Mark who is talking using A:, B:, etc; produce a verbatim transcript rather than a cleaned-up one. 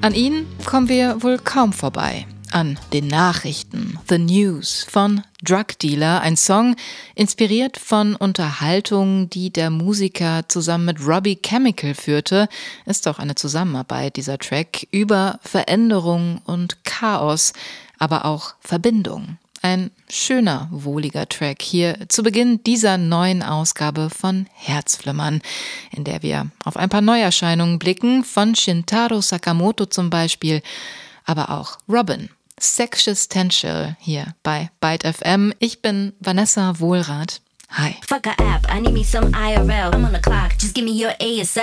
A: An ihnen kommen wir wohl kaum vorbei. An den Nachrichten, The News von Drug Dealer, ein Song, inspiriert von Unterhaltungen, die der Musiker zusammen mit Robbie Chemical führte, ist auch eine Zusammenarbeit dieser Track über Veränderung und Chaos, aber auch Verbindung. Ein schöner, wohliger Track hier zu Beginn dieser neuen Ausgabe von Herzflimmern, in der wir auf ein paar Neuerscheinungen blicken, von Shintaro Sakamoto zum Beispiel, aber auch Robin. Sexistential hier bei Byte F M. Ich bin Vanessa Wohlrath. Hi.
B: Fuck a app, I need me some I R L. I'm on the clock, just give me your A S L.